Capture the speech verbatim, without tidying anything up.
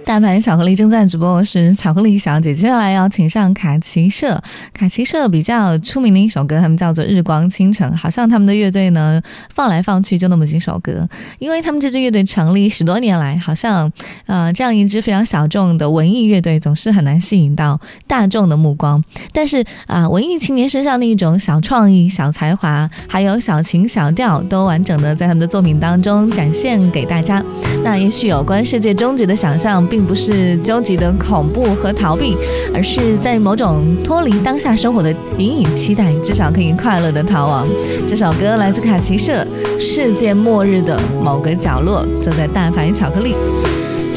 大盘巧克力正在直播，我是巧克力小姐。接下来要请上卡奇社，卡奇社比较出名的一首歌，他们叫做《日光倾城》，好像他们的乐队呢放来放去就那么几首歌，因为他们这支乐队成立十多年来，好像呃这样一支非常小众的文艺乐队总是很难吸引到大众的目光，但是啊、呃，文艺青年身上的一种小创意、小才华，还有小情小调，都完整的在他们的作品当中展现给大家。那也许有关世界终结的想象并不是纠结的恐怖和逃避，而是在某种脱离当下生活的隐隐期待，至少可以快乐的逃亡。这首歌来自卡奇社，世界末日的某个角落，坐在大牌巧克力。